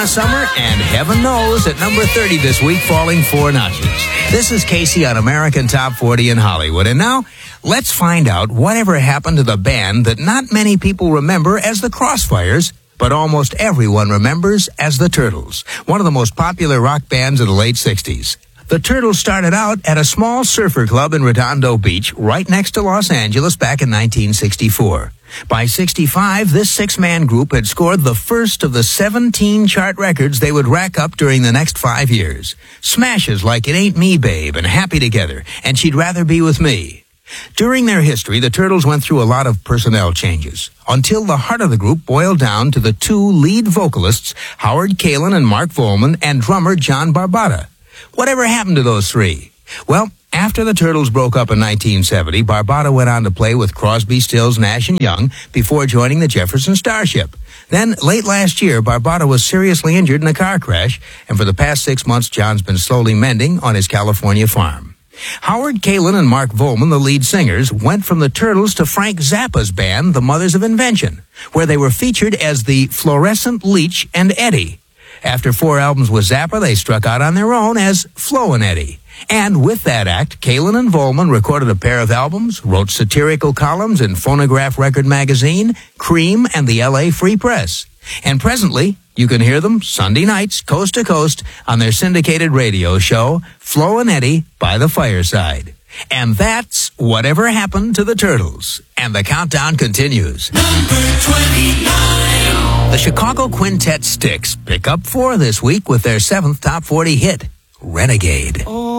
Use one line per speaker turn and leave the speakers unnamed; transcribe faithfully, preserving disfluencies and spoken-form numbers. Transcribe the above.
Summer, and heaven knows at number thirty this week, falling four notches. This is Casey on American Top forty in Hollywood. And now, let's find out whatever happened to the band that not many people remember as the Crossfires, but almost everyone remembers as the Turtles, one of the most popular rock bands of the late sixties. The Turtles started out at a small surfer club in Redondo Beach, right next to Los Angeles, back in nineteen sixty-four. By sixty-five, this six-man group had scored the first of the seventeen chart records they would rack up during the next five years. Smashes like It Ain't Me, Babe, and Happy Together, and She'd Rather Be With Me. During their history, the Turtles went through a lot of personnel changes, until the heart of the group boiled down to the two lead vocalists, Howard Kaylan and Mark Volman, and drummer John Barbata. Whatever happened to those three? Well, after the Turtles broke up in nineteen seventy, Barbata went on to play with Crosby, Stills, Nash and Young before joining the Jefferson Starship. Then, late last year, Barbata was seriously injured in a car crash, and for the past six months, John's been slowly mending on his California farm. Howard Kaylan and Mark Volman, the lead singers, went from the Turtles to Frank Zappa's band, The Mothers of Invention, where they were featured as the Fluorescent Leech and Eddie. After four albums with Zappa, they struck out on their own as Flo and Eddie. And with that act, Kaylan and Volman recorded a pair of albums, wrote satirical columns in Phonograph Record Magazine, Cream, and the L A Free Press. And presently, you can hear them Sunday nights, coast to coast, on their syndicated radio show, Flo and Eddie by the Fireside. And that's whatever happened to the Turtles. And the countdown continues.
Number twenty-nine.
The Chicago Quintet Styx pick up four this week with their seventh top forty hit, Renegade.
Oh.